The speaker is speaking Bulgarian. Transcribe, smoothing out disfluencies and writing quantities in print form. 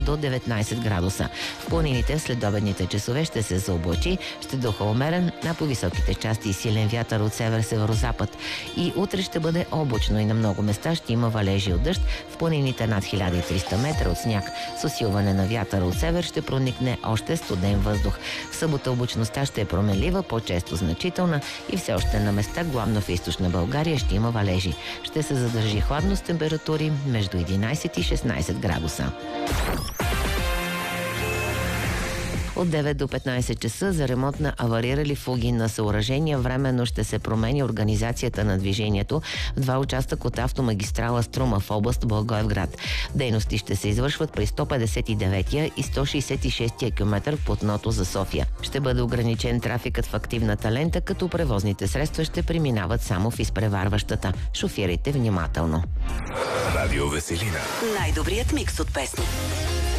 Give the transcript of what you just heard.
до 19 градуса. В планините в следобедните часове ще се заоблачи, ще духа умерен, а по високите части силен вятър от север-северозапад. И утре ще бъде облачно и на много места ще има валежи от дъжд, в планините над 1300 метра от сняг. С усилване на вятъра от север ще проникне още студен въздух. В събота облачността ще е променлива, по-често значителна и все още на места, главно в източна България, ще има валежи. Ще се задържи хладно с температури между 11 и 16 градуса. От 9 до 15 часа за ремонт на аварирали фуги на съоръжения временно ще се промени организацията на движението в два участъка от автомагистрала Струма в област Благоевград. Дейности ще се извършват при 159-я и 166-я километър в платното за София. Ще бъде ограничен трафикът в активната лента, като превозните средства ще преминават само в изпреварващата. Шофирайте внимателно. Радио Веселина. Най-добрият микс от песни.